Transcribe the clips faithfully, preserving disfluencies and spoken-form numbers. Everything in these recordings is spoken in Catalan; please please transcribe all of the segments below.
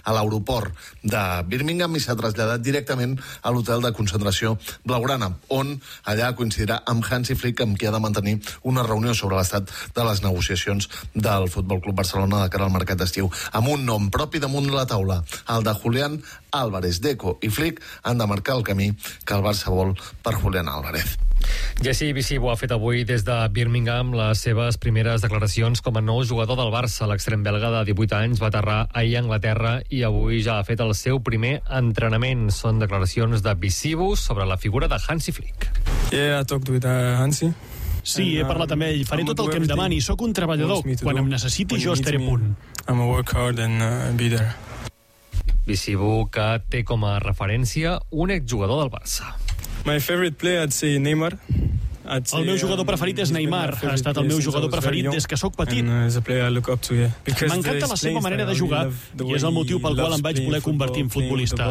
a l'aeroport de Birmingham i s'ha traslladat directament a l'hotel de concentració blaugrana, on allà coincidirà amb Hansi Flick, amb qui ha de mantenir una reunió sobre l'estat de les negociacions del Futbol Club Barcelona de cara al mercat d'estiu, amb un nom propi damunt la taula, el de Julián Álvarez. Deco i Flick han de marcar el camí que el Barça vol per Julián Álvarez. Jesse Visibo ha fet avui des de Birmingham les seves primeres declaracions com a nou jugador del Barça. L'extrem belga de divuit anys va aterrar ahir a Anglaterra i avui ja ha fet el seu primer entrenament. Són declaracions de Visibo sobre la figura de Hansi Flick. Yeah, I talked with uh, Hansi. Sí, he parlat amb ell. Faré tot el que em demani. Soc un treballador. Quan em necessiti, jo estaré a punt. I'm a work hard and uh, be there. Visibo, que té com a referència un exjugador del Barça. My favorite player, I'd say Neymar. El meu jugador preferit és Neymar. Ha estat el meu jugador preferit des que sóc petit. M'encanta la seva manera de jugar i és el motiu pel qual em vaig voler convertir en futbolista.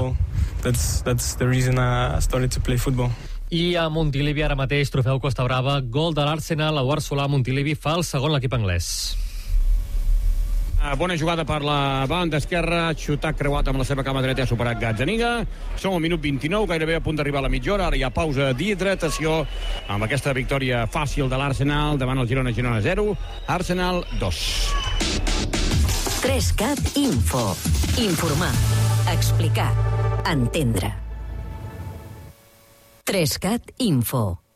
I a Montilivi ara mateix, trofeu Costa Brava, gol de l'Arsenal. Eduard Solà, Montilivi fa el segon l'equip anglès. Bona jugada per la banda esquerra, xutat creuat amb la seva cama dreta, ha superat Gazzaniga. Som al minut vint-i-nou, gairebé a punt d'arribar a la mitja hora. Ara hi ha pausa d'hidratació amb aquesta victòria fàcil de l'Arsenal davant el Girona. Girona zero, Arsenal dos. tres cat Info. Informar, explicar, entendre. tres cat Info.